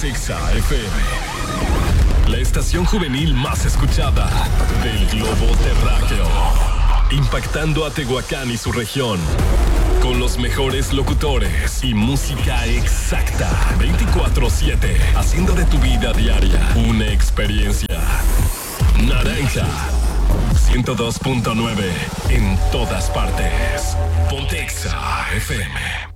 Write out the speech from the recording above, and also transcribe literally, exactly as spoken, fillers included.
es Exa F M, la estación juvenil más escuchada del globo terráqueo, impactando a Tehuacán y su región, con los mejores locutores y música exacta, veinticuatro siete, haciendo de tu vida diaria una experiencia. Naranja ciento dos punto nueve en todas partes. Ponte Exa F M.